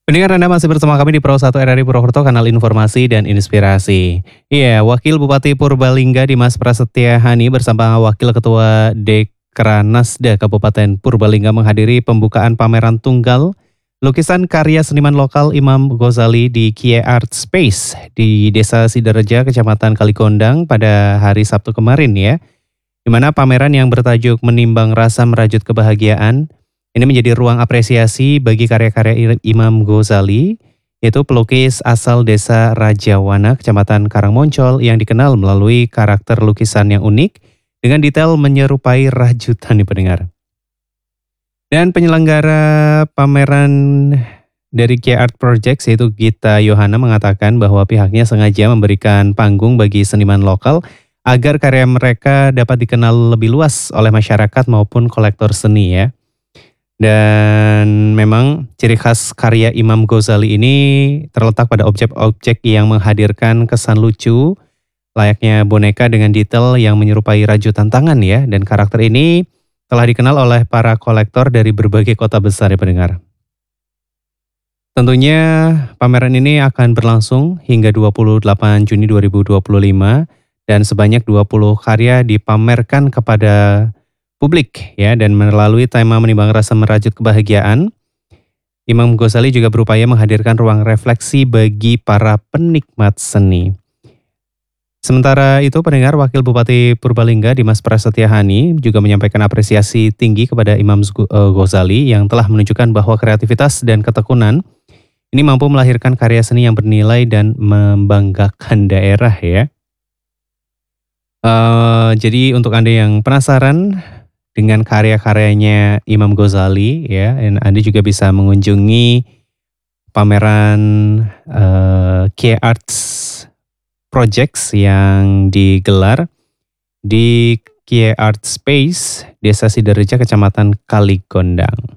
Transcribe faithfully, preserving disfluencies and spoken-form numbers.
Pendengar, Anda masih bersama kami di Pro satu R R I Purwokerto, kanal informasi dan inspirasi. Iya, Wakil Bupati Purbalingga Dimas Prasetya Hani bersama Wakil Ketua Dekranasda Kabupaten Purbalingga menghadiri pembukaan pameran tunggal lukisan karya seniman lokal Imam Ghazali di Kie Art Space di Desa Sidareja, Kecamatan Kalikondang pada hari Sabtu kemarin ya. Di mana pameran yang bertajuk Menimbang Rasa Merajut Kebahagiaan ini menjadi ruang apresiasi bagi karya-karya Imam Ghazali, yaitu pelukis asal desa Rajawana, Kecamatan Karangmoncol yang dikenal melalui karakter lukisan yang unik dengan detail menyerupai rajutan nih pendengar. Dan penyelenggara pameran dari K Art Projects yaitu Gita Yohana mengatakan bahwa pihaknya sengaja memberikan panggung bagi seniman lokal agar karya mereka dapat dikenal lebih luas oleh masyarakat maupun kolektor seni ya. Dan memang ciri khas karya Imam Ghazali ini terletak pada objek-objek yang menghadirkan kesan lucu, layaknya boneka dengan detail yang menyerupai rajutan tangan ya. Dan karakter ini telah dikenal oleh para kolektor dari berbagai kota besar ya pendengar. Tentunya pameran ini akan berlangsung hingga dua puluh delapan Juni dua ribu dua puluh lima dan sebanyak dua puluh karya dipamerkan kepada publik ya, dan melalui tema Menimbang Rasa Merajut Kebahagiaan, Imam Ghazali juga berupaya menghadirkan ruang refleksi bagi para penikmat seni. Sementara itu pendengar, Wakil Bupati Purbalingga Dimas Prasetya Hani juga menyampaikan apresiasi tinggi kepada Imam Ghazali yang telah menunjukkan bahwa kreativitas dan ketekunan ini mampu melahirkan karya seni yang bernilai dan membanggakan daerah ya. Uh, jadi untuk Anda yang penasaran dengan karya-karyanya Imam Ghazali ya, dan Anda juga bisa mengunjungi pameran uh, Kie Arts Projects yang digelar di Kie Art Space, Desa Sidareja, Kecamatan Kalikondang.